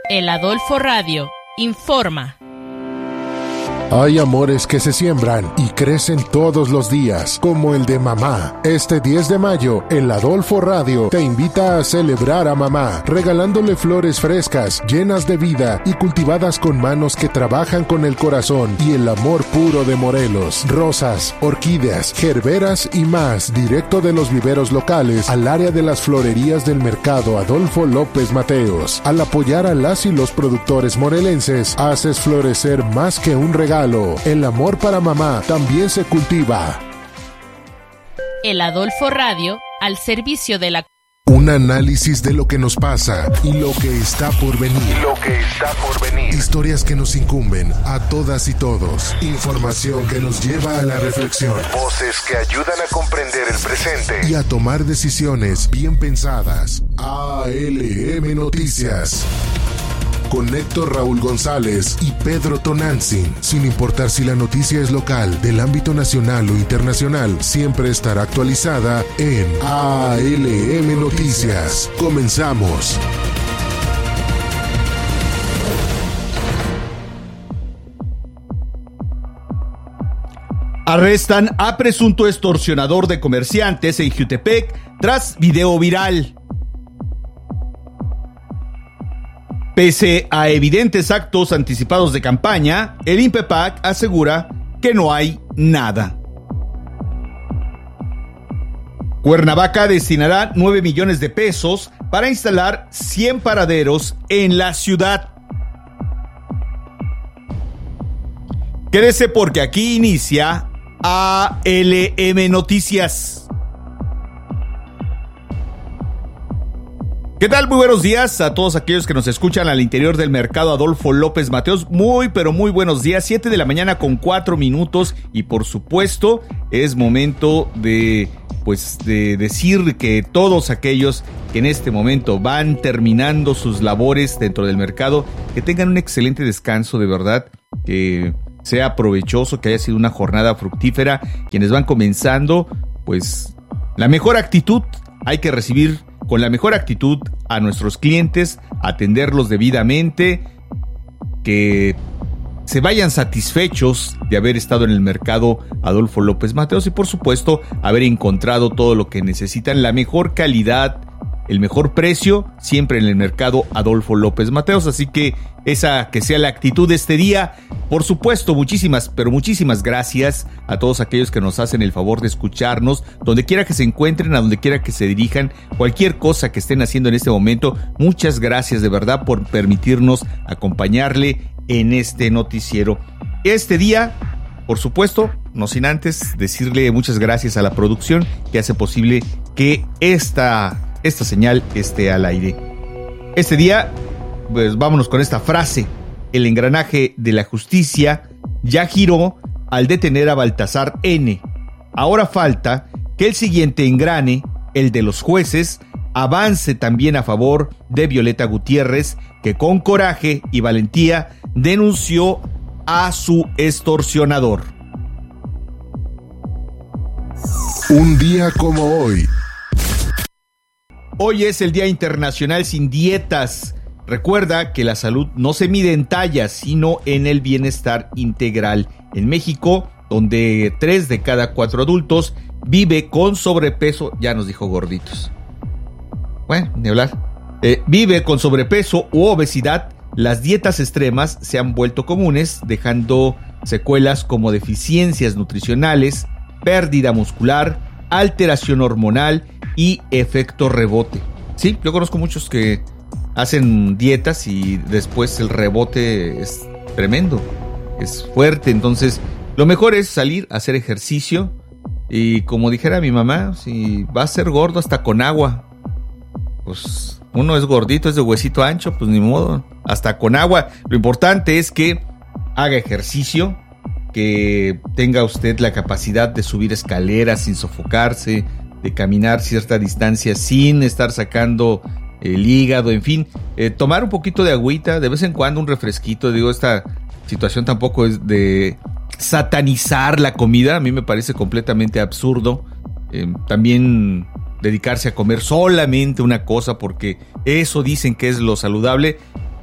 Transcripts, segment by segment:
El Adolfo Radio informa. Hay amores que se siembran y crecen todos los días, como el de mamá. Este 10 de mayo, el Adolfo Radio te invita a celebrar a mamá, regalándole flores frescas, llenas de vida y cultivadas con manos que trabajan con el corazón y el amor puro de Morelos. Rosas, orquídeas, gerberas y más, directo de los viveros locales al área de las florerías del mercado Adolfo López Mateos. Al apoyar a las y los productores morelenses, haces florecer más que un regalo. El amor para mamá también se cultiva. El Adolfo Radio al servicio de la... Un análisis de lo que nos pasa y lo que está por venir. Historias que nos incumben a todas y todos. Información que nos lleva a la reflexión. Voces que ayudan a comprender el presente y a tomar decisiones bien pensadas. ALM Noticias. Con Héctor Raúl González y Pedro Tonantzin. Sin importar si la noticia es local, del ámbito nacional o internacional, siempre estará actualizada en ALM Noticias. Comenzamos. Arrestan a presunto extorsionador de comerciantes en Jiutepec tras video viral. Pese a evidentes actos anticipados de campaña, el INPEPAC asegura que no hay nada. Cuernavaca destinará 9 millones de pesos para instalar 100 paraderos en la ciudad. Quédese porque aquí inicia ALM Noticias. ¿Qué tal? Muy buenos días a todos aquellos que nos escuchan al interior del mercado Adolfo López Mateos. Muy, pero muy buenos días. 7 de la mañana con 4 minutos. Y por supuesto, es momento de decir que todos aquellos que en este momento van terminando sus labores dentro del mercado, que tengan un excelente descanso, de verdad, que sea provechoso, que haya sido una jornada fructífera. Quienes van comenzando, pues la mejor actitud, hay que recibir con la mejor actitud a nuestros clientes, atenderlos debidamente, que se vayan satisfechos de haber estado en el mercado Adolfo López Mateos y por supuesto haber encontrado todo lo que necesitan, la mejor calidad, el mejor precio, siempre en el mercado Adolfo López Mateos. Así que esa que sea la actitud de este día. Por supuesto, muchísimas gracias a todos aquellos que nos hacen el favor de escucharnos, donde quiera que se encuentren, a donde quiera que se dirijan, cualquier cosa que estén haciendo en este momento. Muchas gracias de verdad por permitirnos acompañarle en este noticiero. Este día, por supuesto, no sin antes decirle muchas gracias a la producción que hace posible que esta señal esté al aire. Este día, pues vámonos con esta frase. El engranaje de la justicia ya giró al detener a Baltasar N. Ahora falta que el siguiente engrane, el de los jueces, avance también a favor de Violeta Gutiérrez, que con coraje y valentía denunció a su extorsionador. Un día como hoy. Hoy es el Día Internacional sin Dietas. Recuerda que la salud no se mide en tallas, sino en el bienestar integral. En México, donde 3 de cada 4 adultos vive con sobrepeso, ya nos dijo gorditos. Bueno, ni hablar. Vive con sobrepeso u obesidad, las dietas extremas se han vuelto comunes, dejando secuelas como deficiencias nutricionales, pérdida muscular, alteración hormonal y efecto rebote. Sí, yo conozco muchos que hacen dietas y después el rebote es tremendo, es fuerte. Entonces lo mejor es salir a hacer ejercicio y, como dijera mi mamá, si va a ser gordo hasta con agua, pues uno es gordito, es de huesito ancho, pues ni modo, hasta con agua. Lo importante es que haga ejercicio, que tenga usted la capacidad de subir escaleras sin sofocarse, de caminar cierta distancia sin estar sacando el hígado, en fin, tomar un poquito de agüita, de vez en cuando un refresquito. Digo, esta situación tampoco es de satanizar la comida, a mí me parece completamente absurdo. También dedicarse a comer solamente una cosa porque eso dicen que es lo saludable.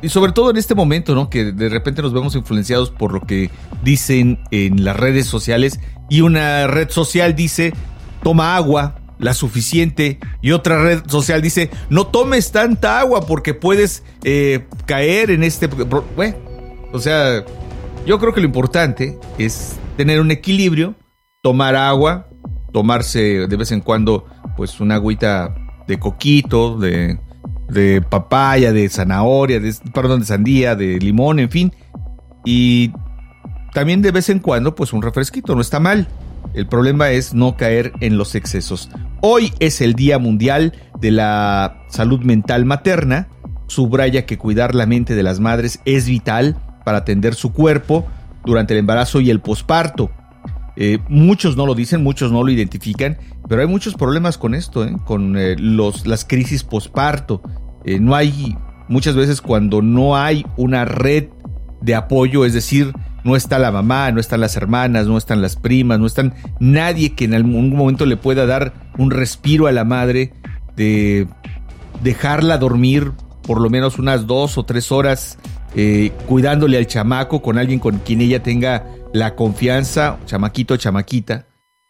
Y sobre todo en este momento, ¿no? Que de repente nos vemos influenciados por lo que dicen en las redes sociales. Y una red social dice, toma agua, la suficiente. Y otra red social dice, no tomes tanta agua porque puedes caer en este... Bueno, o sea, yo creo que lo importante es tener un equilibrio, tomar agua, tomarse de vez en cuando pues una agüita de coquito, de papaya, de zanahoria, de sandía, de limón, en fin. Y también de vez en cuando, pues un refresquito, no está mal. El problema es no caer en los excesos. Hoy es el Día Mundial de la Salud Mental Materna. Subraya que cuidar la mente de las madres es vital para atender su cuerpo durante el embarazo y el posparto. Muchos no lo dicen, muchos no lo identifican, pero hay muchos problemas con esto, con las crisis posparto. No hay, muchas veces cuando no hay una red de apoyo, es decir, no está la mamá, no están las hermanas, no están las primas, no están nadie que en algún momento le pueda dar un respiro a la madre, de dejarla dormir por lo menos unas 2 o 3 horas cuidándole al chamaco, con alguien con quien ella tenga la confianza, chamaquito, chamaquita.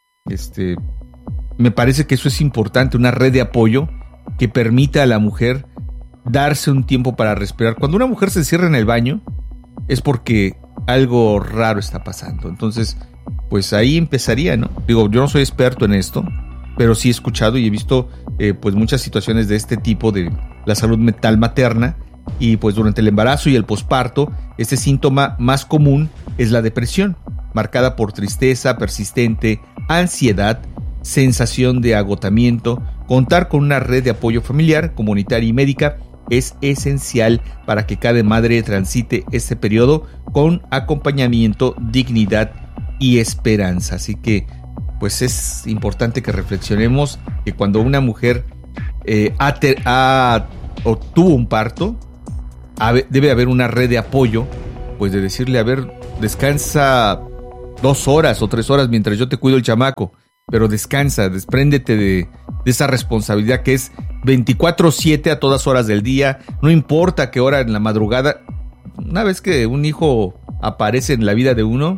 Me parece que eso es importante, una red de apoyo que permita a la mujer darse un tiempo para respirar. Cuando una mujer se encierra en el baño es porque algo raro está pasando. Entonces, pues ahí empezaría, ¿no? Digo, yo no soy experto en esto, pero sí he escuchado y he visto pues muchas situaciones de este tipo de la salud mental materna. Y pues durante el embarazo y el posparto, este síntoma más común es la depresión, marcada por tristeza persistente, ansiedad, sensación de agotamiento. Contar con una red de apoyo familiar, comunitaria y médica es esencial para que cada madre transite este periodo con acompañamiento, dignidad y esperanza. Así que pues es importante que reflexionemos que cuando una mujer tuvo un parto, debe haber una red de apoyo, pues de decirle, a ver, descansa 2 horas o 3 horas mientras yo te cuido el chamaco, pero descansa, despréndete de esa responsabilidad que es 24/7 a todas horas del día, no importa qué hora en la madrugada. Una vez que un hijo aparece en la vida de uno,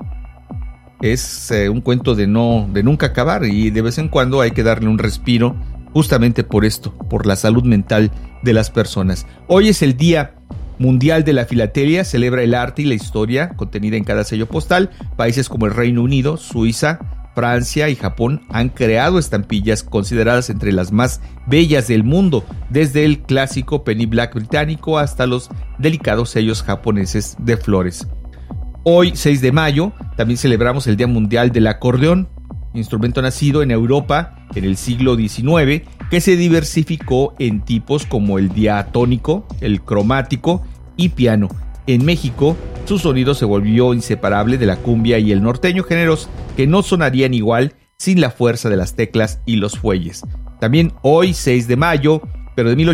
es un cuento de nunca acabar, y de vez en cuando hay que darle un respiro, justamente por esto, por la salud mental de las personas. Hoy es el Día Mundial de la Filatelia, celebra el arte y la historia contenida en cada sello postal. Países como el Reino Unido, Suiza, Francia y Japón han creado estampillas consideradas entre las más bellas del mundo, desde el clásico Penny Black británico hasta los delicados sellos japoneses de flores. Hoy, 6 de mayo, también celebramos el Día Mundial del Acordeón, instrumento nacido en Europa en el siglo XIX, que se diversificó en tipos como el diatónico, el cromático y piano. En México, su sonido se volvió inseparable de la cumbia y el norteño, géneros que no sonarían igual sin la fuerza de las teclas y los fuelles. También hoy, 6 de mayo, pero de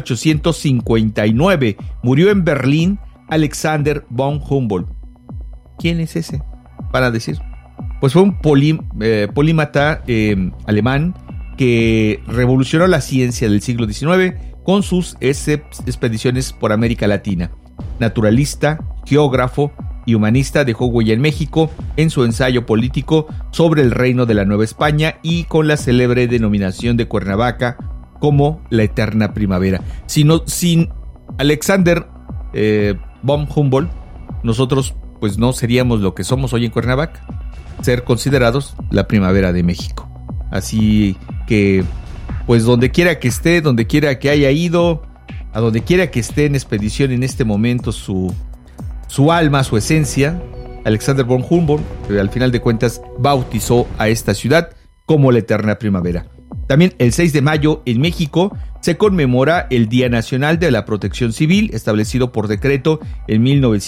1859, murió en Berlín Alexander von Humboldt. ¿Quién es ese? Para decir. Pues fue un polímata alemán que revolucionó la ciencia del siglo XIX con sus expediciones por América Latina. Naturalista, geógrafo y humanista, dejó huella en México en su ensayo político sobre el reino de la Nueva España y con la célebre denominación de Cuernavaca como la eterna primavera. Sin Alexander von Humboldt, nosotros pues no seríamos lo que somos hoy en Cuernavaca, ser considerados la primavera de México. Así que, pues donde quiera que esté, donde quiera que haya ido, a donde quiera que esté en expedición en este momento su alma, su esencia, Alexander von Humboldt, al final de cuentas, bautizó a esta ciudad como la eterna primavera. También el 6 de mayo en México se conmemora el Día Nacional de la Protección Civil, establecido por decreto en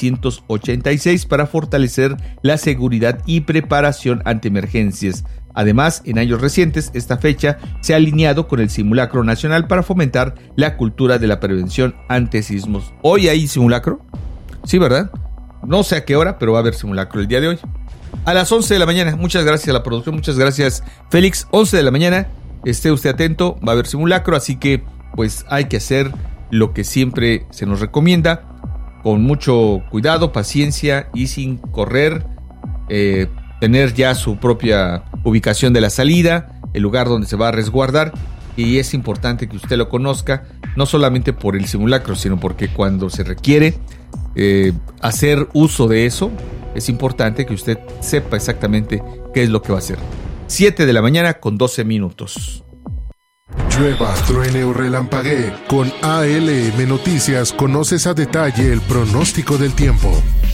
1986 para fortalecer la seguridad y preparación ante emergencias. Además, en años recientes, esta fecha se ha alineado con el simulacro nacional para fomentar la cultura de la prevención ante sismos. ¿Hoy hay simulacro? Sí, ¿verdad? No sé a qué hora, pero va a haber simulacro el día de hoy. A las 11 de la mañana. Muchas gracias a la producción, muchas gracias, Félix. 11 de la mañana. Esté usted atento, va a haber simulacro, así que pues hay que hacer lo que siempre se nos recomienda, con mucho cuidado, paciencia y sin correr, tener ya su propia ubicación de la salida, el lugar donde se va a resguardar, y es importante que usted lo conozca, no solamente por el simulacro, sino porque cuando se requiere hacer uso de eso, es importante que usted sepa exactamente qué es lo que va a hacer. 7 de la mañana con 12 minutos. Llueva, truene o relampaguee, con ALM Noticias conoces a detalle el pronóstico del tiempo.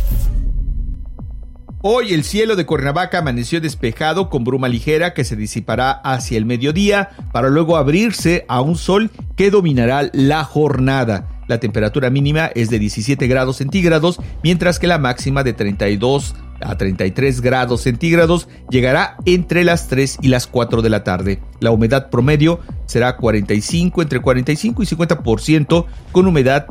Hoy el cielo de Cuernavaca amaneció despejado con bruma ligera que se disipará hacia el mediodía para luego abrirse a un sol que dominará la jornada. La temperatura mínima es de 17 grados centígrados, mientras que la máxima de 32 a 33 grados centígrados llegará entre las 3 y las 4 de la tarde. La humedad promedio será entre 45 y 50% con humedad,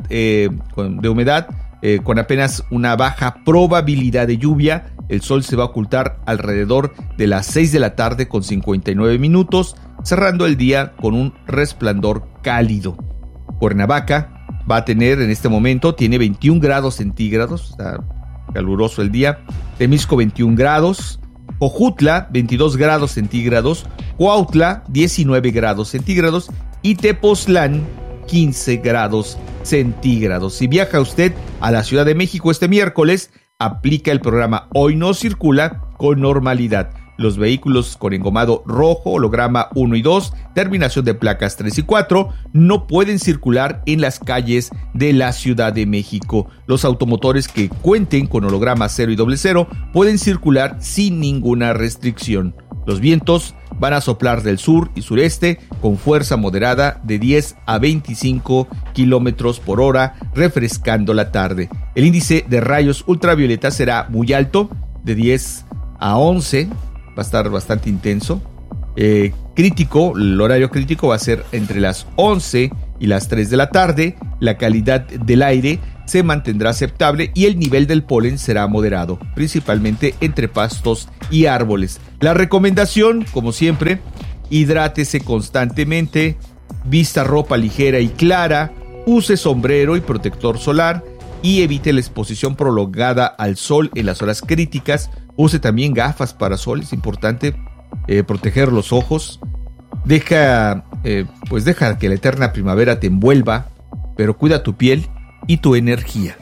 con apenas una baja probabilidad de lluvia. El sol se va a ocultar alrededor de las 6 de la tarde con 59 minutos, cerrando el día con un resplandor cálido. Cuernavaca va a tener en este momento, tiene 21 grados centígrados, está caluroso el día. Temisco 21 grados, Jojutla 22 grados centígrados, Cuautla 19 grados centígrados y Tepoztlán 15 grados centígrados. Si viaja usted a la Ciudad de México este miércoles, aplica el programa Hoy No Circula con normalidad. Los vehículos con engomado rojo, holograma 1 y 2, terminación de placas 3 y 4, no pueden circular en las calles de la Ciudad de México. Los automotores que cuenten con holograma 0 y 00 pueden circular sin ninguna restricción. Los vientos van a soplar del sur y sureste con fuerza moderada de 10 a 25 kilómetros por hora, refrescando la tarde. El índice de rayos ultravioleta será muy alto, de 10 a 11, va a estar bastante intenso. Crítico, el horario crítico va a ser entre las 11 y las 3 de la tarde. La calidad del aire se mantendrá aceptable y el nivel del polen será moderado, principalmente entre pastos y árboles. La recomendación, como siempre, hidrátese constantemente, vista ropa ligera y clara, use sombrero y protector solar y evite la exposición prolongada al sol en las horas críticas. Use también gafas para sol, es importante proteger los ojos. Deja que la eterna primavera te envuelva, pero cuida tu piel y tu energía.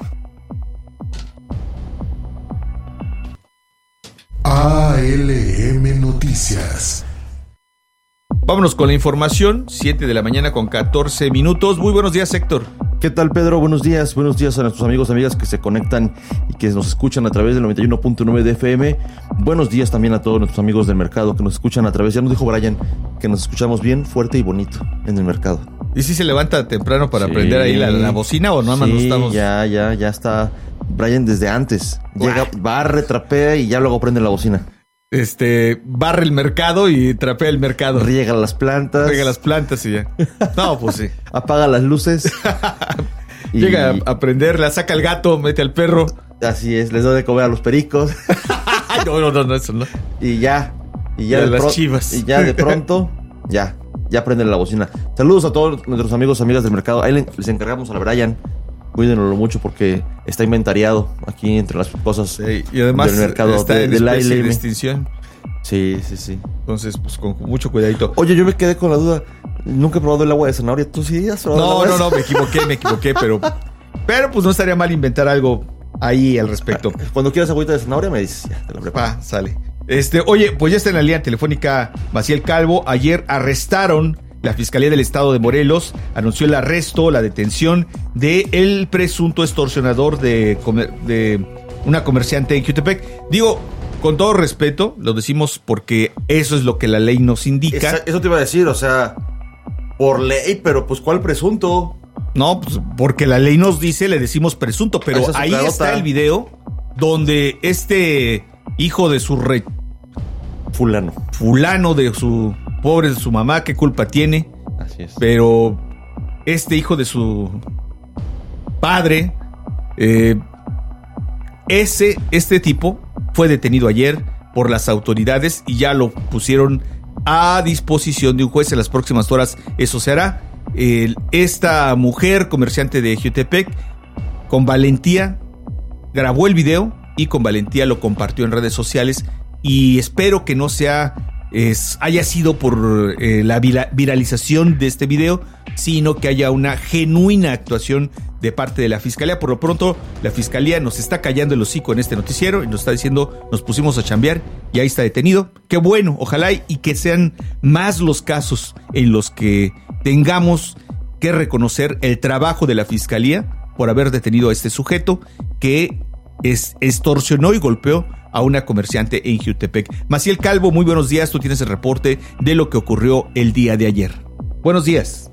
ALM Noticias. Vámonos con la información, 7 de la mañana con 14 minutos. Muy buenos días, Héctor. ¿Qué tal, Pedro? Buenos días a nuestros amigos y amigas que se conectan y que nos escuchan a través del 91.9 de FM. Buenos días también a todos nuestros amigos del mercado que nos escuchan a través, ya nos dijo Brian, que nos escuchamos bien, fuerte y bonito en el mercado. ¿Y si se levanta temprano para prender ahí la bocina o no? Sí, no estamos... ya está Brian desde antes. Llega, barre, trapea y ya luego prende la bocina. Barre el mercado y trapea el mercado. Riega las plantas y ya. No, pues sí. Apaga las luces. Llega a prenderla, saca al gato, mete al perro. Así es, les da de comer a los pericos. No, eso no. Y ya las chivas. Y ya de pronto, ya prenden la bocina. Saludos a todos nuestros amigos y amigas del mercado. Ahí les encargamos a la Brian. Cuídenlo mucho porque está inventariado aquí entre las cosas, sí, y además del mercado está en del especie ALM. de extinción. Sí. Entonces, pues con mucho cuidadito. Oye, yo me quedé con la duda. Nunca he probado el agua de zanahoria. ¿Tú sí has probado el agua? No, me equivoqué, pero pues no estaría mal inventar algo ahí al respecto. Cuando quieras agüita de zanahoria me dices, ya te la preparo. Sale. Oye, pues ya está en la línea telefónica Maciel Calvo. Ayer arrestaron. La Fiscalía del Estado de Morelos anunció el arresto, la detención de el presunto extorsionador de una comerciante en Jutepec. Digo, con todo respeto, lo decimos porque eso es lo que la ley nos indica. Eso te iba a decir, o sea, por ley, pero pues ¿cuál presunto? No, pues porque la ley nos dice, le decimos presunto, pero ahí está el video donde hijo de su fulano de su pobre de su mamá, ¿qué culpa tiene? Así es. Pero hijo de su padre, este tipo fue detenido ayer por las autoridades y ya lo pusieron a disposición de un juez. En las próximas horas eso se hará. Esta mujer comerciante de Jutepec con valentía grabó el video y con valentía lo compartió en redes sociales, y espero que no haya sido por la viralización de este video, sino que haya una genuina actuación de parte de la Fiscalía. Por lo pronto, la Fiscalía nos está callando el hocico en este noticiero y nos está diciendo, nos pusimos a chambear y ahí está detenido. Qué bueno, ojalá y que sean más los casos en los que tengamos que reconocer el trabajo de la Fiscalía por haber detenido a este sujeto que extorsionó y golpeó a una comerciante en Jiutepec. Maciel Calvo, muy buenos días. Tú tienes el reporte de lo que ocurrió el día de ayer. Buenos días.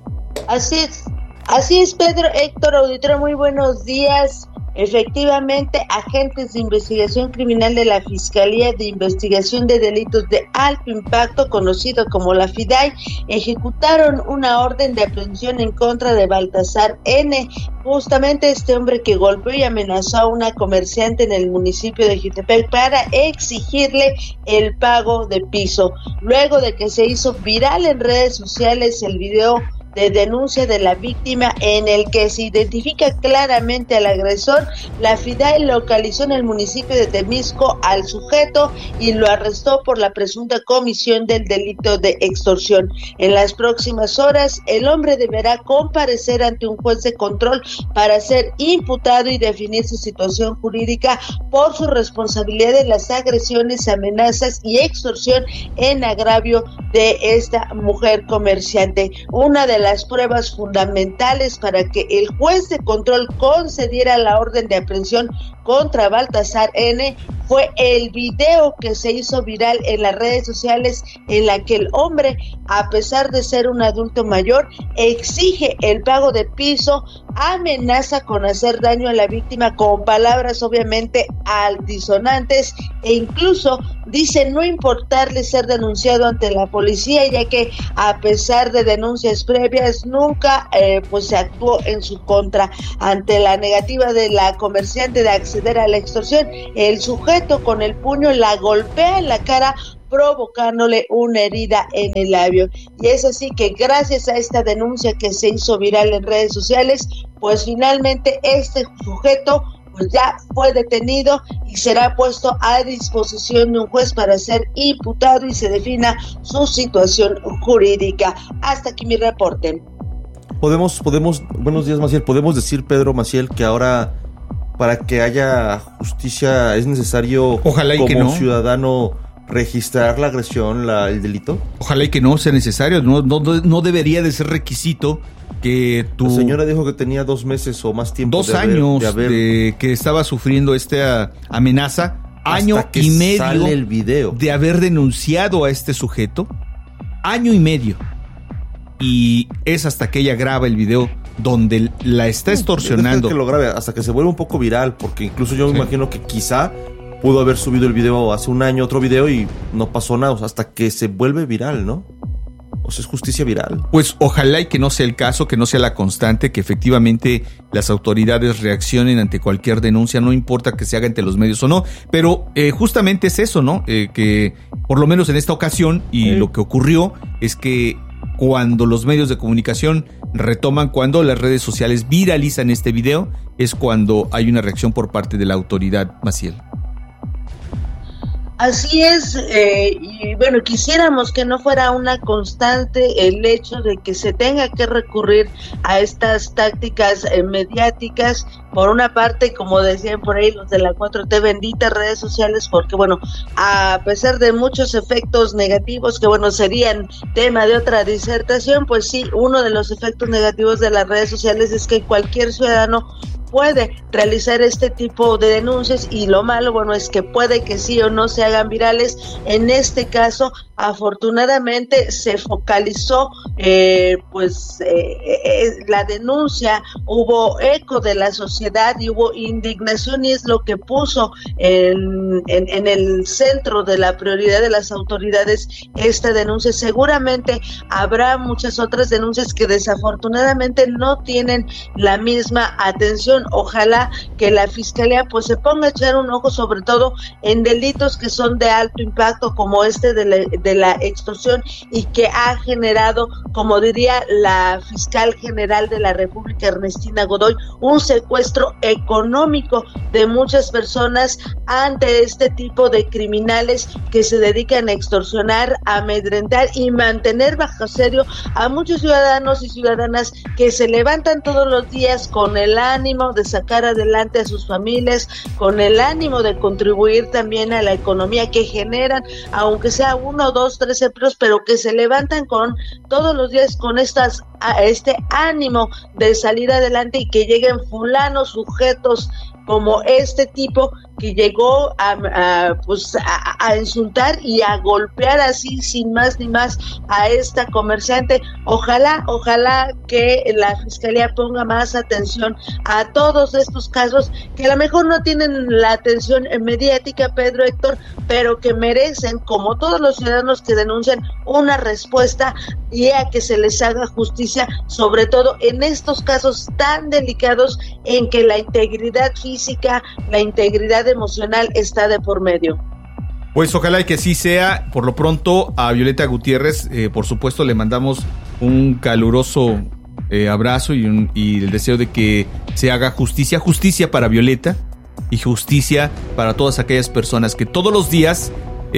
Así es, Pedro, Héctor, auditorio, muy buenos días. Efectivamente, agentes de investigación criminal de la Fiscalía de Investigación de Delitos de Alto Impacto, conocido como la FIDAI, ejecutaron una orden de aprehensión en contra de Baltasar N., justamente este hombre que golpeó y amenazó a una comerciante en el municipio de Jiutepec para exigirle el pago de piso. Luego de que se hizo viral en redes sociales el video de denuncia de la víctima en el que se identifica claramente al agresor, la FIDAI localizó en el municipio de Temisco al sujeto y lo arrestó por la presunta comisión del delito de extorsión. En las próximas horas, el hombre deberá comparecer ante un juez de control para ser imputado y definir su situación jurídica por su responsabilidad en las agresiones, amenazas y extorsión en agravio de esta mujer comerciante. Una de las pruebas fundamentales para que el juez de control concediera la orden de aprehensión contra Baltasar N. fue el video que se hizo viral en las redes sociales, en la que el hombre, a pesar de ser un adulto mayor, exige el pago de piso, amenaza con hacer daño a la víctima con palabras obviamente altisonantes e incluso dice no importarle ser denunciado ante la policía, ya que a pesar de denuncias previas nunca se actuó en su contra. Ante la negativa de la comerciante de acceder a la extorsión, el sujeto con el puño la golpea en la cara, provocándole una herida en el labio. Y es así que gracias a esta denuncia que se hizo viral en redes sociales, pues finalmente este sujeto pues ya fue detenido y será puesto a disposición de un juez para ser imputado y se defina su situación jurídica. Hasta aquí mi reporte. Podemos, buenos días, Maciel. Podemos decir, Pedro, Maciel, que ahora para que haya justicia es necesario, ojalá y como que no, ciudadano, registrar la agresión, el delito. Ojalá y que no sea necesario, no debería de ser requisito que tu... La señora dijo que tenía 2 meses o más tiempo. 2 años de que estaba sufriendo esta amenaza, año y medio sale el video de haber denunciado a este sujeto, año y medio, y es hasta que ella graba el video donde la está extorsionando. Que lo grabe hasta que se vuelve un poco viral, porque incluso yo me imagino que quizá pudo haber subido el video hace un año, otro video, y no pasó nada, o sea, hasta que se vuelve viral, ¿no? O sea, es justicia viral. Pues ojalá y que no sea el caso, que no sea la constante, que efectivamente las autoridades reaccionen ante cualquier denuncia, no importa que se haga ante los medios o no, pero justamente es eso, ¿no? Que por lo menos en esta ocasión, y lo que ocurrió es que cuando los medios de comunicación retoman, cuando las redes sociales viralizan este video, es cuando hay una reacción por parte de la autoridad, Maciel. Así es, y bueno, quisiéramos que no fuera una constante el hecho de que se tenga que recurrir a estas tácticas mediáticas. Por una parte, como decían por ahí los de la 4T, benditas redes sociales, porque bueno, a pesar de muchos efectos negativos que bueno, serían tema de otra disertación, pues sí, uno de los efectos negativos de las redes sociales es que cualquier ciudadano puede realizar este tipo de denuncias, y lo malo, bueno, es que puede que sí o no se hagan virales. En este caso, afortunadamente se focalizó la denuncia, hubo eco de la sociedad y hubo indignación, y es lo que puso en el centro de la prioridad de las autoridades esta denuncia. Seguramente habrá muchas otras denuncias que desafortunadamente no tienen la misma atención. Ojalá que la Fiscalía pues se ponga a echar un ojo sobre todo en delitos que son de alto impacto, como este de de la extorsión y que ha generado, como diría la fiscal general de la República, Ernestina Godoy, un secuestro económico de muchas personas ante este tipo de criminales que se dedican a extorsionar, a amedrentar y mantener bajo asedio a muchos ciudadanos y ciudadanas que se levantan todos los días con el ánimo de sacar adelante a sus familias, con el ánimo de contribuir también a la economía que generan, aunque sea 1, 2, 3 empleos, pero que se levantan con todos los días con este ánimo de salir adelante y que lleguen fulanos, sujetos como este tipo que llegó a insultar y a golpear así sin más ni más a esta comerciante. Ojalá que la fiscalía ponga más atención a todos estos casos que a lo mejor no tienen la atención mediática, Pedro, Héctor, pero que merecen, como todos los ciudadanos que denuncian, una respuesta y a que se les haga justicia, sobre todo en estos casos tan delicados en que la integridad física, la integridad emocional está de por medio. Pues ojalá y que así sea. Por lo pronto a Violeta Gutiérrez, por supuesto, le mandamos un caluroso abrazo y el deseo de que se haga justicia para Violeta y justicia para todas aquellas personas que todos los días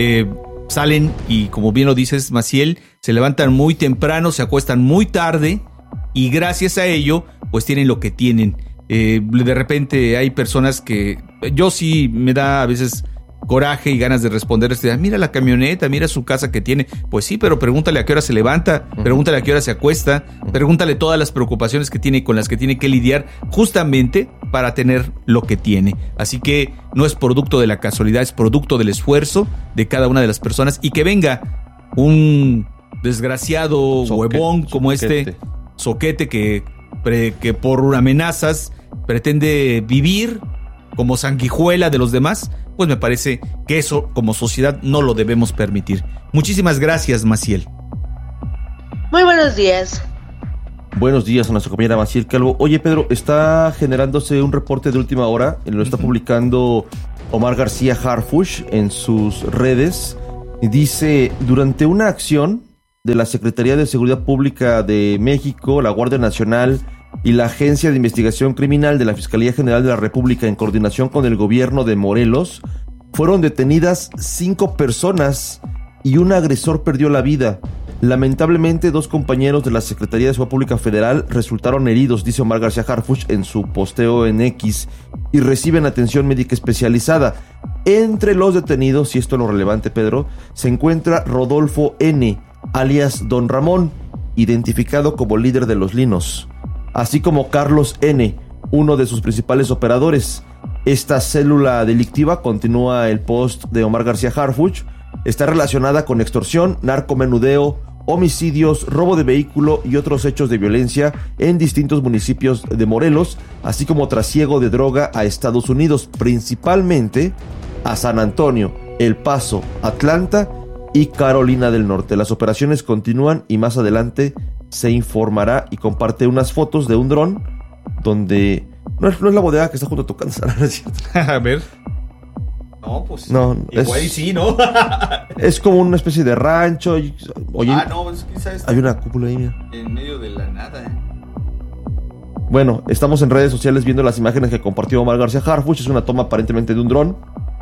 salen y, como bien lo dices, Maciel, se levantan muy temprano, se acuestan muy tarde y gracias a ello pues tienen lo que tienen. De repente hay personas que yo sí me da a veces coraje y ganas de responder, mira la camioneta, mira su casa que tiene. Pues sí, pero pregúntale a qué hora se levanta, pregúntale a qué hora se acuesta, pregúntale todas las preocupaciones que tiene y con las que tiene que lidiar justamente para tener lo que tiene. Así que no es producto de la casualidad, es producto del esfuerzo de cada una de las personas, y que venga un desgraciado huevón como soquete que por amenazas pretende vivir como sanguijuela de los demás, pues me parece que eso como sociedad no lo debemos permitir. Muchísimas gracias, Maciel. Muy buenos días. Buenos días a nuestra compañera Maciel Calvo. Oye, Pedro, está generándose un reporte de última hora, lo está publicando Omar García Harfuch en sus redes. Dice, durante una acción de la Secretaría de Seguridad Pública de México, la Guardia Nacional y la Agencia de Investigación Criminal de la Fiscalía General de la República, en coordinación con el gobierno de Morelos, fueron detenidas 5 personas y un agresor perdió la vida. Lamentablemente, 2 compañeros de la Secretaría de Seguridad Pública Federal resultaron heridos, dice Omar García Harfuch en su posteo en X, y reciben atención médica especializada. Entre los detenidos, y esto es lo relevante, Pedro, se encuentra Rodolfo N., alias Don Ramón, identificado como líder de los Linos, así como Carlos N., uno de sus principales operadores. Esta célula delictiva, continúa el post de Omar García Harfuch, está relacionada con extorsión, narcomenudeo, homicidios, robo de vehículo y otros hechos de violencia en distintos municipios de Morelos, así como trasiego de droga a Estados Unidos, principalmente a San Antonio, El Paso, Atlanta y Carolina del Norte. Las operaciones continúan y más adelante se informará, y comparte unas fotos de un dron donde no es la bodega que está junto a tu casa. A ver. No, pues no, igual y sí, ¿no? Es como una especie de rancho. Oye, no, es que hay una cúpula ahí, mira. En medio de la nada, Bueno, estamos en redes sociales viendo las imágenes que compartió Omar García Harfuch. Es una toma aparentemente de un dron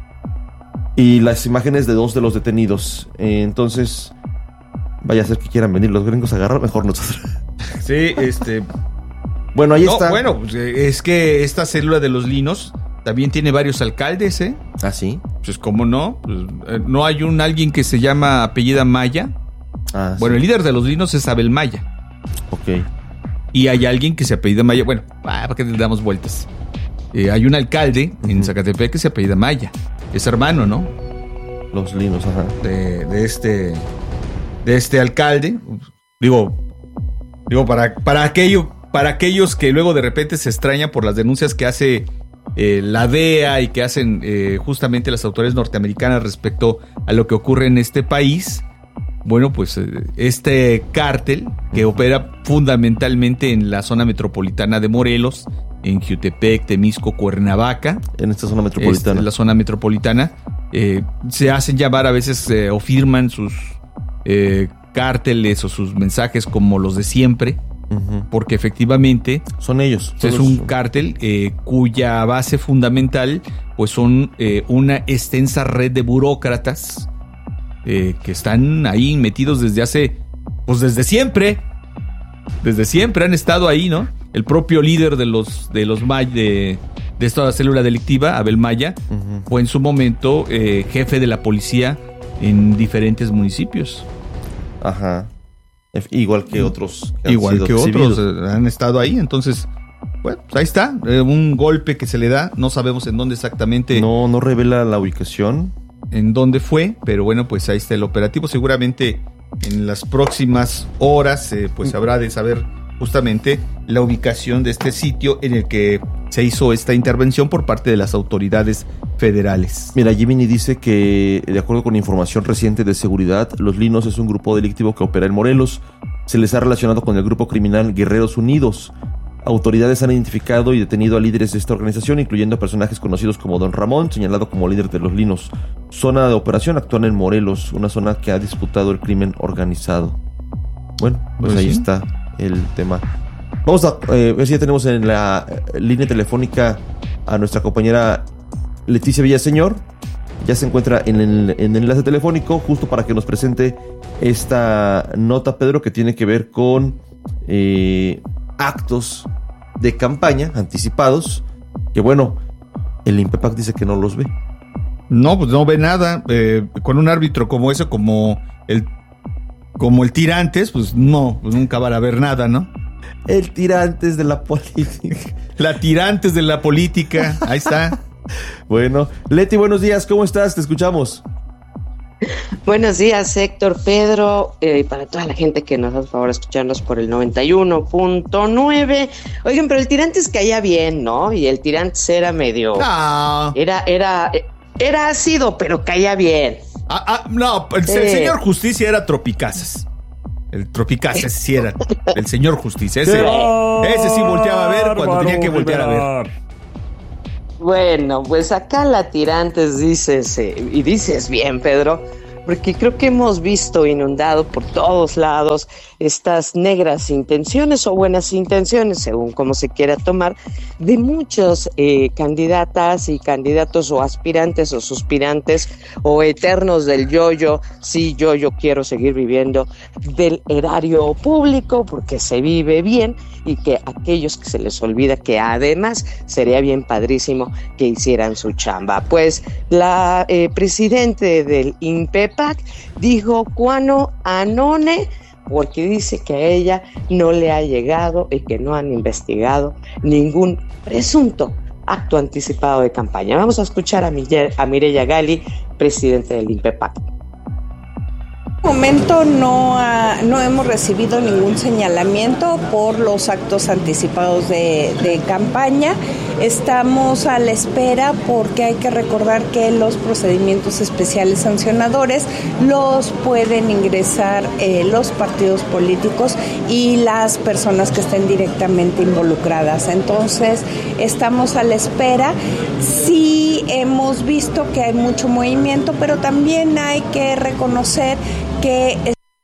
y las imágenes de 2 de los detenidos. Entonces, vaya a ser que quieran venir los gringos a agarrar, mejor nosotros. Sí, Bueno, ahí está. Bueno, es que esta célula de los Linos también tiene varios alcaldes, ¿eh? ¿Ah, sí? Pues, ¿cómo no? Pues, ¿no hay alguien que se llama apellida Maya? Ah, bueno, sí. El líder de los Linos es Abel Maya. Ok. Y hay alguien que se apellida Maya. Bueno, ¿para qué le damos vueltas? Hay un alcalde en Zacatepec que se apellida Maya. Es hermano, ¿no? Los Linos, ajá. De este alcalde. Digo, para aquellos que luego de repente se extrañan por las denuncias que hace la DEA y que hacen justamente las autoridades norteamericanas respecto a lo que ocurre en este país. Bueno, pues este cártel que opera fundamentalmente en la zona metropolitana de Morelos, en Jiutepec, Temisco, Cuernavaca. En esta zona metropolitana. La zona metropolitana. Se hacen llamar a veces o firman sus cárteles o sus mensajes como los de siempre, porque efectivamente son ellos. Es un cártel cuya base fundamental pues son una extensa red de burócratas que están ahí metidos desde siempre han estado ahí, ¿no? El propio líder de esta célula delictiva, Abel Maya, fue en su momento jefe de la policía en diferentes municipios. Ajá. Igual que otros. Han estado ahí, entonces, bueno, pues ahí está, un golpe que se le da, no sabemos en dónde exactamente. No revela la ubicación. En dónde fue, pero bueno, pues ahí está el operativo. Seguramente en las próximas horas, pues habrá de saber justamente la ubicación de este sitio en el que se hizo esta intervención por parte de las autoridades federales. Mira, Jiminy dice que, de acuerdo con información reciente de seguridad, Los Linos es un grupo delictivo que opera en Morelos. Se les ha relacionado con el grupo criminal Guerreros Unidos. Autoridades han identificado y detenido a líderes de esta organización, incluyendo personajes conocidos como Don Ramón, señalado como líder de Los Linos. Zona de operación actual en Morelos, una zona que ha disputado el crimen organizado. Bueno, pues ahí está el tema. Vamos a ver si ya tenemos en la línea telefónica a nuestra compañera Leticia Villaseñor. Ya se encuentra en el enlace telefónico justo para que nos presente esta nota, Pedro, que tiene que ver con actos de campaña anticipados, que bueno, el INPEPAC dice que no los ve. No, pues no ve nada. Con un árbitro como ese, como el Tirantes, pues no, pues nunca van a ver nada, ¿no? El Tirantes de la política. La Tirantes de la política, ahí está. Bueno, Leti, buenos días, ¿cómo estás? Te escuchamos. Buenos días, Héctor, Pedro, para toda la gente que nos hace favor de escucharnos por el 91.9. Oigan, pero el Tirantes caía bien, ¿no? Y el Tirantes era medio... No. Era ácido, pero caía bien. No, el señor Justicia era Tropicazas. El Tropicazas sí era el señor Justicia. Ese sí volteaba a ver cuando tenía que voltear a ver. Bueno, pues acá la Tirantes dices bien, Pedro, porque creo que hemos visto inundado por todos lados estas negras intenciones o buenas intenciones, según como se quiera tomar, de muchos candidatas y candidatos o aspirantes o suspirantes o eternos del yo-yo, sí, yo quiero seguir viviendo del erario público porque se vive bien, y que aquellos que se les olvida que además sería bien padrísimo que hicieran su chamba. Pues la presidente del INPEPAC dijo cuano anone, porque dice que a ella no le ha llegado y que no han investigado ningún presunto acto anticipado de campaña. Vamos a escuchar a Mireya Gali, presidente del INPEPAC. En este momento no hemos recibido ningún señalamiento por los actos anticipados de campaña. Estamos a la espera porque hay que recordar que los procedimientos especiales sancionadores los pueden ingresar los partidos políticos y las personas que estén directamente involucradas. Entonces, estamos a la espera. Sí hemos visto que hay mucho movimiento, pero también hay que reconocer que...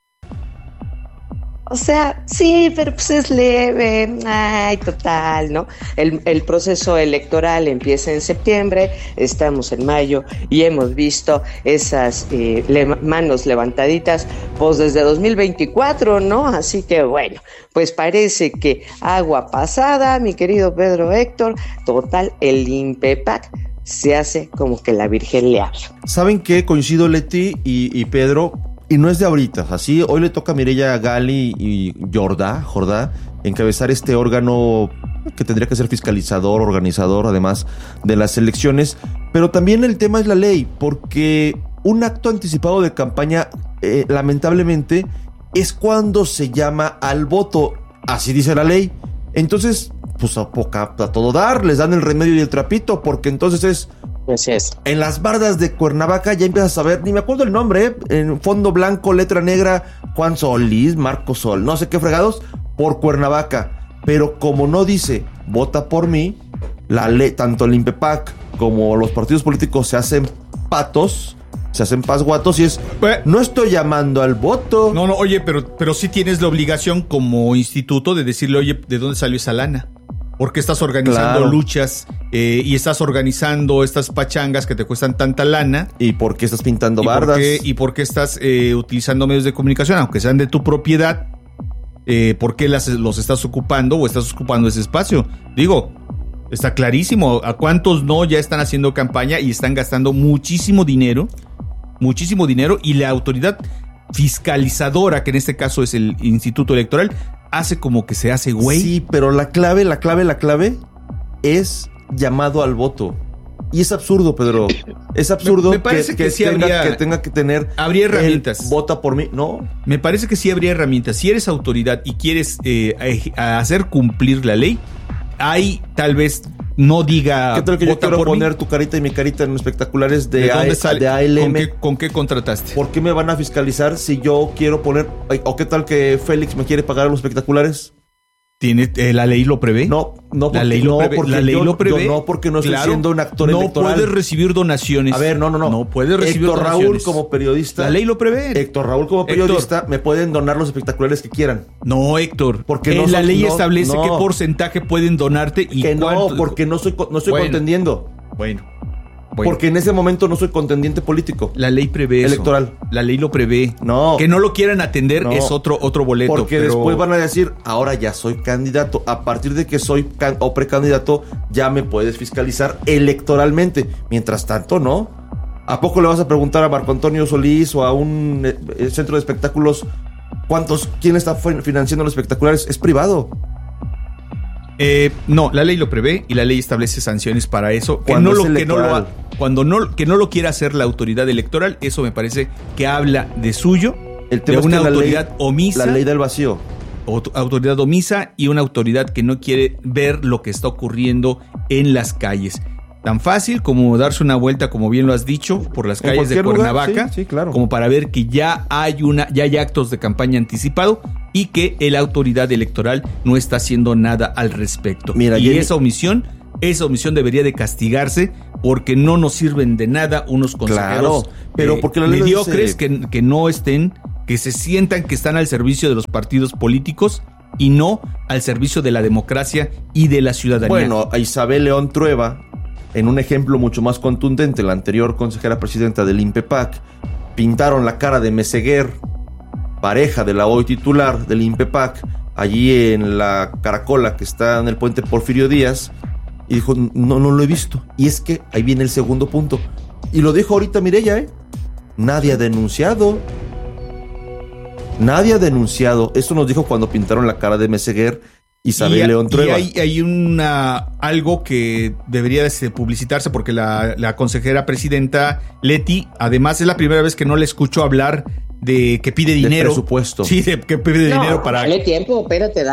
O sea, sí, pero pues es leve, ay, total, ¿no? El proceso electoral empieza en septiembre, estamos en mayo y hemos visto esas manos levantaditas, pues desde 2024, ¿no? Así que bueno, pues parece que agua pasada, mi querido Pedro Héctor, total, el INPEPAC se hace como que la Virgen le habla. ¿Saben qué? Coincido, Leti y Pedro. Y no es de ahorita, así hoy le toca a Mireya Gali y Jordá encabezar este órgano que tendría que ser fiscalizador, organizador, además de las elecciones. Pero también el tema es la ley, porque un acto anticipado de campaña, lamentablemente, es cuando se llama al voto. Así dice la ley. Entonces, pues a todo dar, les dan el remedio y el trapito, porque entonces es... Así es. En las bardas de Cuernavaca ya empiezas a ver, ni me acuerdo el nombre, en fondo blanco, letra negra, Juan Solís, Marco Sol, no sé qué fregados, por Cuernavaca. Pero como no dice, vota por mí, la ley, tanto el INPEPAC como los partidos políticos se hacen patos Se hacen pasguatos y no estoy llamando al voto. No, oye, pero sí tienes la obligación como instituto de decirle, oye, ¿de dónde salió esa lana? ¿Por qué estás organizando luchas y estás organizando estas pachangas que te cuestan tanta lana? ¿Y por qué estás pintando bardas? ¿Y por qué estás utilizando medios de comunicación, aunque sean de tu propiedad? ¿Por qué los estás ocupando o estás ocupando ese espacio? Digo, está clarísimo. ¿A cuántos no ya están haciendo campaña y están gastando muchísimo dinero? Muchísimo dinero, y la autoridad fiscalizadora, que en este caso es el Instituto Electoral, hace como que se hace güey. Sí, pero la clave es llamado al voto. Y es absurdo, Pedro. Es absurdo me parece que sí tenga que tener... Habría herramientas. Vota por mí. No. Me parece que sí habría herramientas. Si eres autoridad y quieres hacer cumplir la ley, ahí tal vez no diga... ¿Qué tal que yo quiero poner tu carita y mi carita en espectaculares de ALM? ¿Con qué contrataste? ¿Por qué me van a fiscalizar si yo quiero poner... ¿O qué tal que Félix me quiere pagar los espectaculares? ¿La ley lo prevé? No, la ley lo prevé. Yo no, porque no estoy siendo un actor electoral. No puedes recibir donaciones. A ver, no. No puedes recibir donaciones. Héctor Raúl como periodista. La ley lo prevé. Héctor Raúl como periodista me pueden donar los espectaculares que quieran. No, Héctor. Porque la ley establece qué porcentaje pueden donarte y que cuánto. No, porque no estoy contendiendo. Bueno. Porque en ese momento no soy contendiente político. La ley prevé electoral. Eso. La ley lo prevé. No. Que no lo quieran atender es otro boleto. Porque después van a decir, ahora ya soy candidato. A partir de que soy o precandidato, ya me puedes fiscalizar electoralmente. Mientras tanto, no. ¿A poco le vas a preguntar a Marco Antonio Solís o a un centro de espectáculos quién está financiando los espectaculares? Es privado. No, la ley lo prevé y la ley establece sanciones para eso. Que no lo quiera hacer la autoridad electoral, eso me parece que habla de suyo, el tema de una autoridad ley, omisa. La ley del vacío. Autoridad omisa y una autoridad que no quiere ver lo que está ocurriendo en las calles. Tan fácil como darse una vuelta, como bien lo has dicho, por las calles de Cuernavaca, sí, claro. Como para ver que ya hay actos de campaña anticipado y que la autoridad electoral no está haciendo nada al respecto. Mira, y esa omisión debería de castigarse, porque no nos sirven de nada unos consejeros pero porque la ley mediocres que no estén, que se sientan que están al servicio de los partidos políticos y no al servicio de la democracia y de la ciudadanía. Bueno, a Isabel León Trueba, en un ejemplo mucho más contundente, la anterior consejera presidenta del INPEPAC, pintaron la cara de Meseguer, pareja de la hoy titular del INPEPAC, allí en la Caracola que está en el puente Porfirio Díaz, y dijo, no lo he visto. Y es que ahí viene el segundo punto. Y lo dijo ahorita Mireya, nadie ha denunciado. Eso nos dijo cuando pintaron la cara de Meseguer Isabel León Trueba. Y hay algo que debería publicitarse, porque la consejera presidenta Leti, además, es la primera vez que no le escucho hablar de que pide dinero. De presupuesto. Sí, que pide dinero para... Dale tiempo.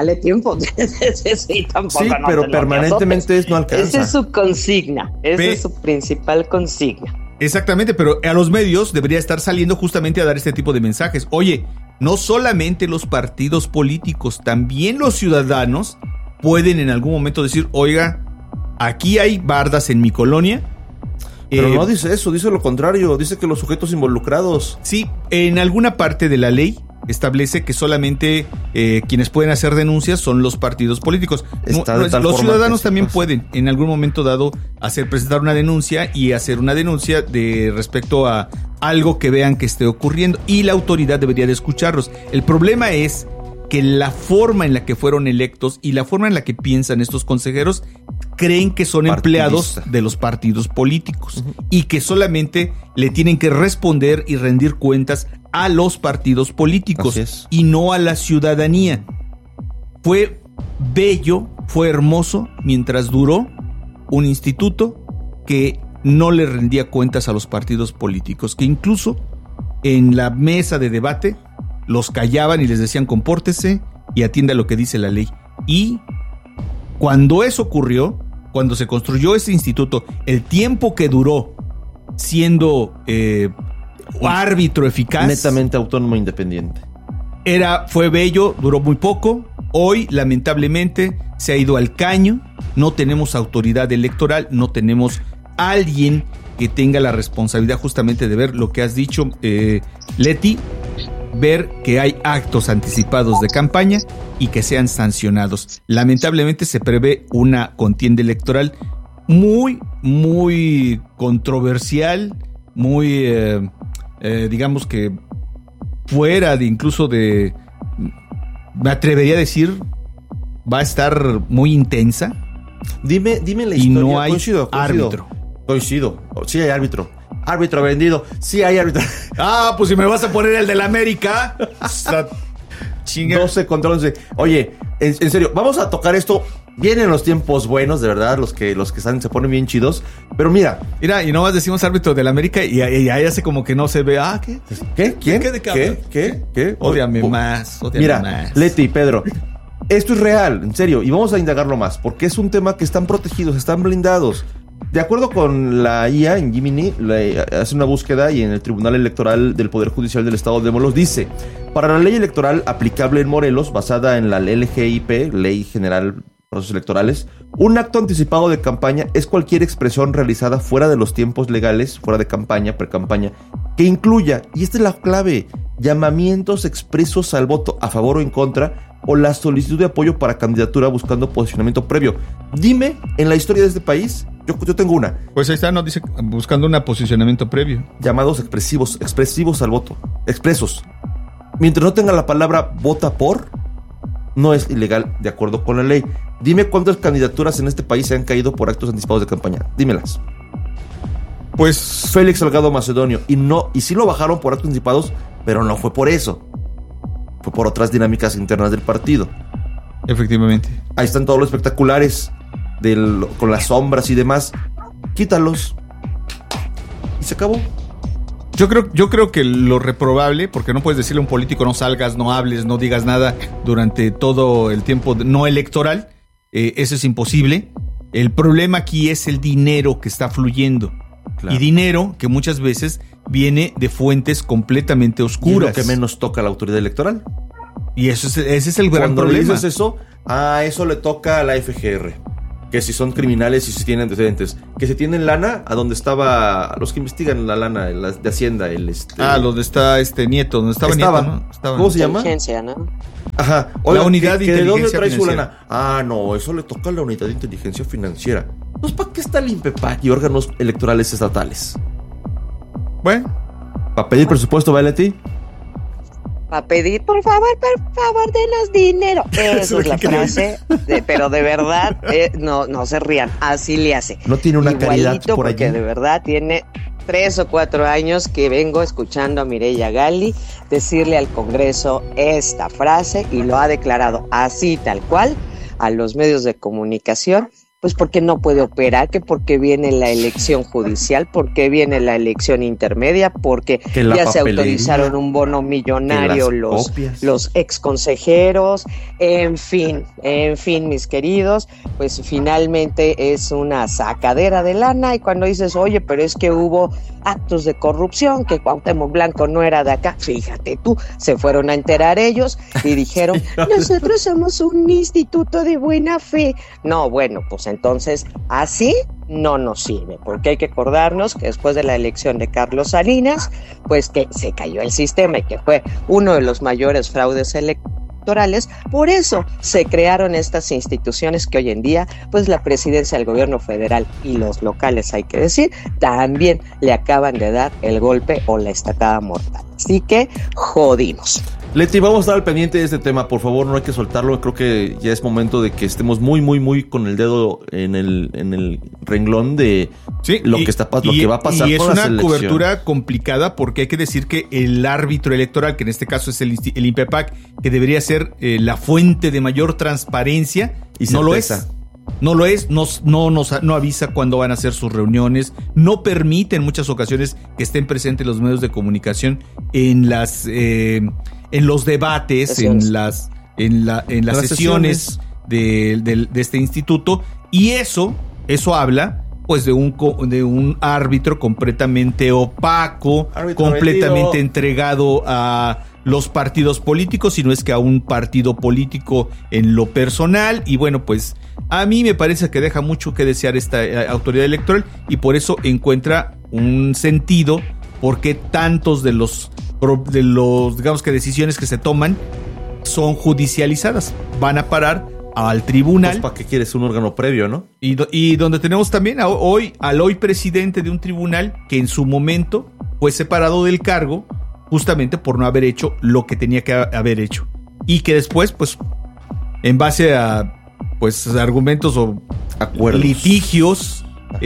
Sí, tampoco. Sí, pero permanentemente no alcanza. Esa es su consigna. Esa es su principal consigna. Exactamente, pero a los medios debería estar saliendo justamente a dar este tipo de mensajes. Oye, no solamente los partidos políticos, también los ciudadanos pueden en algún momento decir, oiga, aquí hay bardas en mi colonia. Pero no dice eso, dice lo contrario, dice que los sujetos involucrados. Sí, en alguna parte de la ley establece que solamente quienes pueden hacer denuncias son los partidos políticos. Los ciudadanos también pueden, en algún momento dado, presentar una denuncia y hacer una denuncia respecto a algo que vean que esté ocurriendo, y la autoridad debería de escucharlos. El problema es que la forma en la que fueron electos y la forma en la que piensan estos consejeros creen que son empleados de los partidos políticos y que solamente le tienen que responder y rendir cuentas a los partidos políticos y no a la ciudadanía. Fue bello, fue hermoso mientras duró un instituto que no le rendía cuentas a los partidos políticos, que incluso en la mesa de debate los callaban y les decían compórtese y atienda lo que dice la ley. Y cuando eso ocurrió, cuando se construyó ese instituto, el tiempo que duró siendo árbitro eficaz, netamente autónomo e independiente, fue bello, duró muy poco. Hoy, lamentablemente, se ha ido al caño. No tenemos autoridad electoral, no tenemos alguien que tenga la responsabilidad justamente de ver lo que has dicho, Leti, ver que hay actos anticipados de campaña y que sean sancionados. Lamentablemente se prevé una contienda electoral muy, muy controversial, muy, digamos que fuera de incluso de, me atrevería a decir, va a estar muy intensa. Dime la historia. Y no hay árbitro. Coincido. Sí hay árbitro. Árbitro vendido. Sí hay árbitro. Pues si me vas a poner el del América. 12 contra 11. Oye, en serio, vamos a tocar esto. Vienen los tiempos buenos, de verdad, los que salen se ponen bien chidos. Pero mira, y nomás decimos árbitro del América y ahí hace como que no se ve. ¿Qué? ¿Qué? ¿Quién? ¿Qué? Ódiame más. Mira, Leti y Pedro, esto es real, en serio, y vamos a indagarlo más, porque es un tema que están protegidos, están blindados. De acuerdo con la IA en Gemini, hace una búsqueda y en el Tribunal Electoral del Poder Judicial del Estado de Morelos dice: para la ley electoral aplicable en Morelos, basada en la LGIP, Ley General de Procesos Electorales, un acto anticipado de campaña es cualquier expresión realizada fuera de los tiempos legales, fuera de campaña, pre-campaña, que incluya, y esta es la clave, llamamientos expresos al voto a favor o en contra, o la solicitud de apoyo para candidatura buscando posicionamiento previo. Dime, en la historia de este país, yo tengo una. Pues ahí está, no dice buscando un posicionamiento previo. Llamados expresivos al voto, expresos. Mientras no tenga la palabra vota por, no es ilegal de acuerdo con la ley. Dime cuántas candidaturas en este país se han caído por actos anticipados de campaña. Dímelas. Pues Félix Salgado Macedonio. Y sí lo bajaron por actos anticipados, pero no fue por eso. Fue por otras dinámicas internas del partido. Efectivamente. Ahí están todos los espectaculares con las sombras y demás. Quítalos. Y se acabó. Yo creo que lo reprobable, porque no puedes decirle a un político no salgas, no hables, no digas nada durante todo el tiempo no electoral, eso es imposible. El problema aquí es el dinero que está fluyendo. Claro. Y dinero que muchas veces viene de fuentes completamente oscuras. Y lo que menos toca a la autoridad electoral. Y ese es el gran problema. Cuando dices eso le toca a la FGR. Que si son criminales y si tienen antecedentes. Que si tienen lana, a donde estaba los que investigan la lana de Hacienda. Donde está Nieto. Donde estaba Nieto, ¿no? ¿Cómo se llama? Inteligencia, ¿no? Ajá. Oiga, la unidad de inteligencia ¿de dónde trae financiera? Su lana? No, eso le toca a la unidad de inteligencia financiera. Pues ¿para qué está el INPEPAC y órganos electorales estatales? Bueno. ¿Para pedir presupuesto, Valeti? Para pedir, por favor, denos dinero. Esa es la frase, pero de verdad, no se rían, así le hace. No tiene una caridad por allí. Porque de verdad tiene 3 o 4 años que vengo escuchando a Mireya Gali decirle al Congreso esta frase y lo ha declarado así tal cual a los medios de comunicación. Pues porque no puede operar, que porque viene la elección judicial, porque viene la elección intermedia, porque ya se autorizaron un bono millonario los ex consejeros, en fin, mis queridos, pues finalmente es una sacadera de lana. Y cuando dices, oye, pero es que hubo actos de corrupción, que Cuauhtémoc Blanco no era de acá, fíjate tú, se fueron a enterar ellos y dijeron, nosotros somos un instituto de buena fe. No, bueno, pues entonces así no nos sirve, porque hay que acordarnos que después de la elección de Carlos Salinas, pues que se cayó el sistema y que fue uno de los mayores fraudes electorales. Por eso se crearon estas instituciones que hoy en día, pues la presidencia del gobierno federal y los locales, hay que decir, también le acaban de dar el golpe o la estacada mortal. Así que jodimos. Leti, vamos a estar al pendiente de este tema, por favor, no hay que soltarlo. Creo que ya es momento de que estemos muy, muy, muy con el dedo en el renglón de lo que va a pasar. Y es con una cobertura complicada, porque hay que decir que el árbitro electoral, que en este caso es el INPEPAC, que debería ser la fuente de mayor transparencia, y no lo es. No lo es, no avisa cuándo van a hacer sus reuniones, no permite en muchas ocasiones que estén presentes los medios de comunicación en los debates, en las sesiones de este instituto, y eso habla pues de un árbitro completamente opaco, completamente entregado a los partidos políticos, si no es que a un partido político en lo personal. Y bueno, pues a mí me parece que deja mucho que desear esta autoridad electoral, y por eso encuentra un sentido porque tantos de los digamos que decisiones que se toman son judicializadas, van a parar al tribunal. Pues, ¿para qué quieres un órgano previo, no? Y donde tenemos también al hoy presidente de un tribunal que en su momento fue separado del cargo justamente por no haber hecho lo que tenía que haber hecho, y que después, pues, en base a pues argumentos o acuerdos, litigios,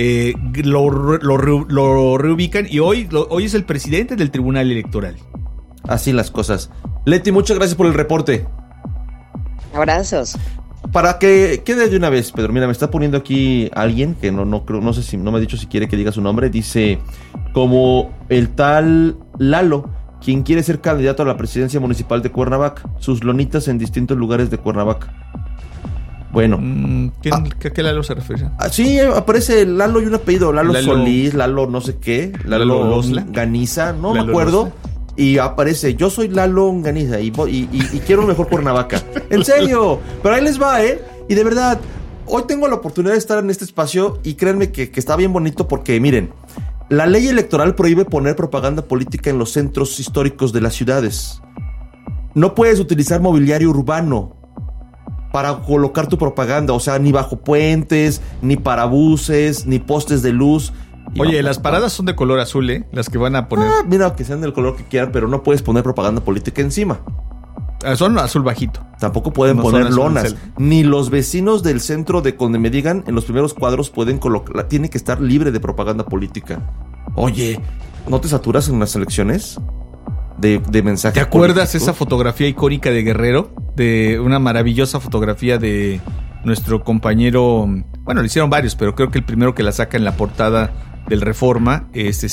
lo reubican, y hoy es el presidente del Tribunal Electoral. Así las cosas. Leti, muchas gracias por el reporte. Abrazos. Para que quede de una vez, Pedro, mira, me está poniendo aquí alguien que no sé si no me ha dicho si quiere que diga su nombre. Dice, como el tal Lalo, quien quiere ser candidato a la presidencia municipal de Cuernavaca, sus lonitas en distintos lugares de Cuernavaca. Bueno. ¿A qué Lalo se refiere? Sí, aparece Lalo y un apellido, Lalo Solís, Lalo no sé qué, Lalo Ganiza, no Lalo me acuerdo. Rosa. Y aparece, yo soy Lalo Ganiza y quiero un mejor Cuernavaca. En serio, pero ahí les va, y de verdad, hoy tengo la oportunidad de estar en este espacio y créanme que está bien bonito porque, miren, la ley electoral prohíbe poner propaganda política en los centros históricos de las ciudades. No puedes utilizar mobiliario urbano para colocar tu propaganda, o sea, ni bajo puentes, ni parabuses, ni postes de luz. Oye, las paradas son de color azul, las que van a poner. Mira, que sean del color que quieran, pero no puedes poner propaganda política encima. Son azul bajito. Tampoco pueden poner lonas. Ni los vecinos del centro de donde me digan, en los primeros cuadros pueden colocar, tiene que estar libre de propaganda política. Oye, ¿no te saturas en las elecciones? De mensajes. ¿Te acuerdas políticos? Esa fotografía icónica de Guerrero? De una maravillosa fotografía de nuestro compañero. Bueno, le hicieron varios, pero creo que el primero que la saca en la portada del Reforma es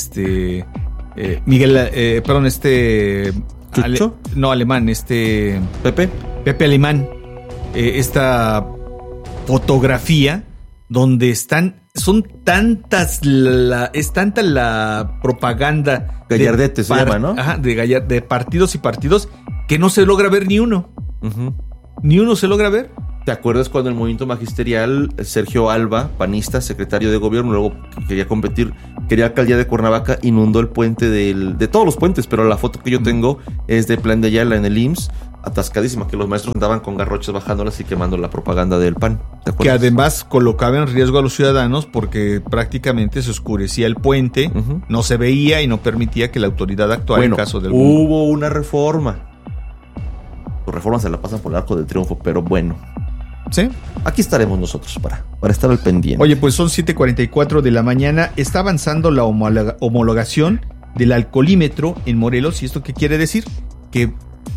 Miguel, perdón, ¿Chucho? Alemán, Pepe Alemán. Esta fotografía donde son tantas, es tanta la propaganda Gallardete se llama, ¿no? Ajá, de partidos y partidos, que no se logra ver ni uno. Uh-huh. Ni uno se logra ver. ¿Te acuerdas cuando el movimiento magisterial, Sergio Alba, panista, secretario de gobierno, luego quería alcaldía de Cuernavaca, inundó el puente de todos los puentes, pero la foto que yo tengo es de Plan de Ayala en el IMSS, atascadísima, que los maestros andaban con garroches bajándolas y quemando la propaganda del PAN? Que además colocaba en riesgo a los ciudadanos porque prácticamente se oscurecía el puente, uh-huh, no se veía y no permitía que la autoridad actuara en caso del mundo. Hubo una reforma. Las reformas se la pasan por el arco del triunfo, pero bueno. ¿Sí? Aquí estaremos nosotros para estar al pendiente. Oye, pues son 7:44 de la mañana. Está avanzando la homologación del alcoholímetro en Morelos. ¿Y esto qué quiere decir? Que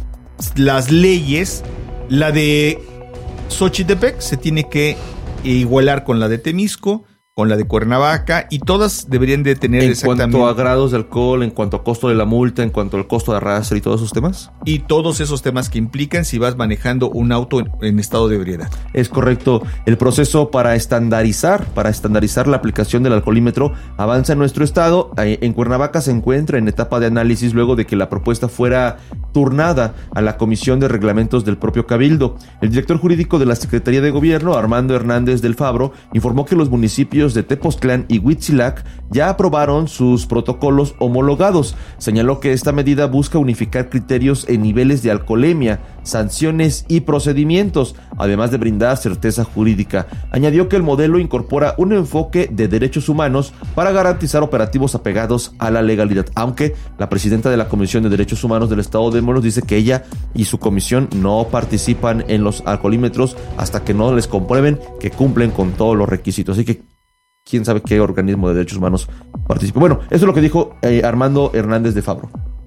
las leyes, la de Xochitepec se tiene que igualar con la de Temisco, con la de Cuernavaca, y todas deberían de tener exactamente... En cuanto a grados de alcohol, en cuanto a costo de la multa, en cuanto al costo de arrastre y todos esos temas. Y todos esos temas que implican si vas manejando un auto en estado de ebriedad. Es correcto. El proceso para estandarizar la aplicación del alcoholímetro avanza en nuestro estado. En Cuernavaca se encuentra en etapa de análisis luego de que la propuesta fuera turnada a la Comisión de Reglamentos del propio Cabildo. El director jurídico de la Secretaría de Gobierno, Armando Hernández del Fabro, informó que los municipios de Tepoztlán y Huitzilac ya aprobaron sus protocolos homologados. Señaló que esta medida busca unificar criterios en niveles de alcoholemia, sanciones y procedimientos, además de brindar certeza jurídica. Añadió que el modelo incorpora un enfoque de derechos humanos para garantizar operativos apegados a la legalidad, aunque la presidenta de la Comisión de Derechos Humanos del Estado de Morelos dice que ella y su comisión no participan en los alcoholímetros hasta que no les comprueben que cumplen con todos los requisitos. Así que quién sabe qué organismo de derechos humanos participa. Bueno, eso es lo que dijo Armando Hernández de Fabro.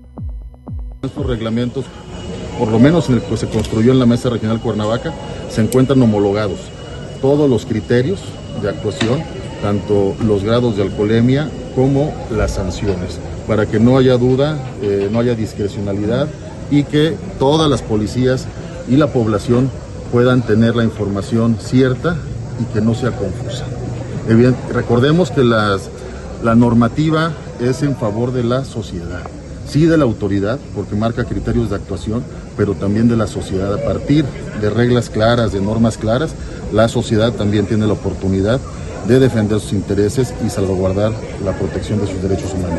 Estos reglamentos, por lo menos en el que se construyó en la Mesa Regional Cuernavaca, se encuentran homologados todos los criterios de actuación, tanto los grados de alcoholemia como las sanciones, para que no haya duda, no haya discrecionalidad y que todas las policías y la población puedan tener la información cierta y que no sea confusa. Recordemos que la normativa es en favor de la sociedad, sí de la autoridad, porque marca criterios de actuación, pero también de la sociedad. A partir de reglas claras, de normas claras, la sociedad también tiene la oportunidad de defender sus intereses y salvaguardar la protección de sus derechos humanos.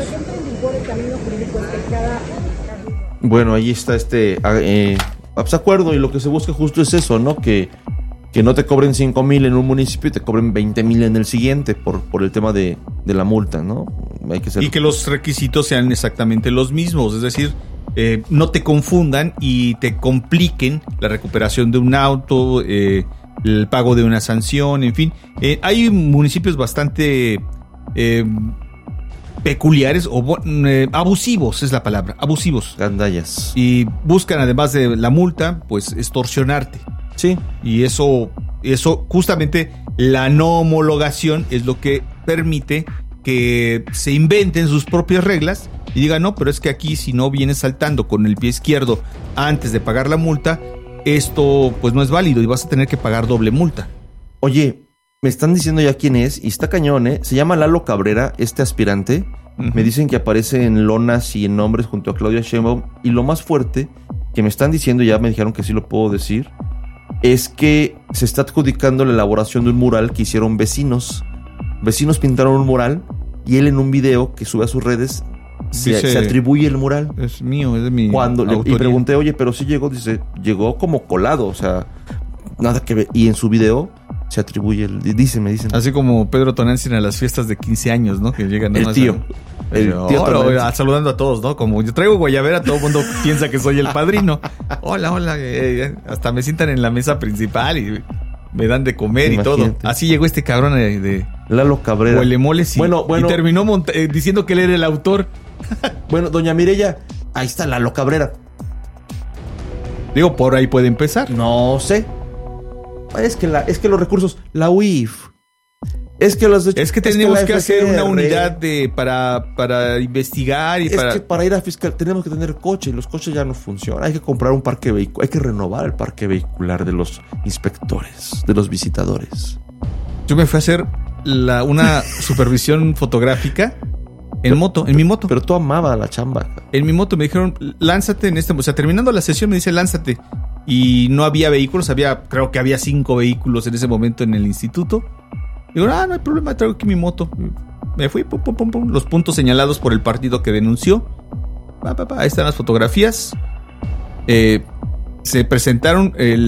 Bueno, ahí está acuerdo, y lo que se busca justo es eso, ¿no? Que no te cobren 5,000 en un municipio y te cobren 20,000 en el siguiente por el tema de la multa, ¿no? Hay que ser... Y que los requisitos sean exactamente los mismos, es decir, no te confundan y te compliquen la recuperación de un auto, el pago de una sanción, en fin. Hay municipios bastante peculiares o abusivos, es la palabra, abusivos. Gandallas. Y buscan, además de la multa, pues extorsionarte. Sí. Y eso justamente, la no homologación es lo que permite que se inventen sus propias reglas y digan, no, pero es que aquí si no vienes saltando con el pie izquierdo antes de pagar la multa, esto pues no es válido y vas a tener que pagar doble multa. Oye, me están diciendo ya quién es y está cañón, ¿eh? Se llama Lalo Cabrera, este aspirante. Uh-huh. Me dicen que aparece en lonas y en nombres junto a Claudia Sheinbaum, y lo más fuerte que me están diciendo, ya me dijeron que sí lo puedo decir, es que se está adjudicando la elaboración de un mural que hicieron vecinos. Vecinos pintaron un mural y él, en un video que sube a sus redes, se atribuye el mural. Es mío, es de mi y pregunté, oye, pero sí llegó, dice, llegó como colado, o sea, nada que ver. Y en su video se atribuye me dicen. Así como Pedro Tonantzin a las fiestas de 15 años, ¿no? Que llegan el tío. El tío saludando a todos, ¿no? Como yo traigo guayabera, todo el mundo piensa que soy el padrino. Hola, hasta me sientan en la mesa principal y me dan de comer. Imagínate. Y todo. Así llegó este cabrón de Lalo Cabrera. Huelemoles y terminó diciendo que él era el autor. Bueno, doña Mireya, ahí está Lalo Cabrera. Digo, por ahí puede empezar. No sé. Es que los recursos, la UIF. Es que tenemos que hacer una unidad para investigar y que para ir a fiscal tenemos que tener coche y los coches ya no funcionan. Hay que comprar un parque vehicular, hay que renovar el parque vehicular de los inspectores, de los visitadores. Yo me fui a hacer una supervisión fotográfica en mi moto. Pero tú amabas la chamba. En mi moto me dijeron, lánzate o sea, terminando la sesión me dice, lánzate. Y no había vehículos, creo que había 5 vehículos en ese momento en el instituto. Digo, no hay problema, traigo aquí mi moto. Me fui, pum, los puntos señalados por el partido que denunció. Ahí están las fotografías. Se presentaron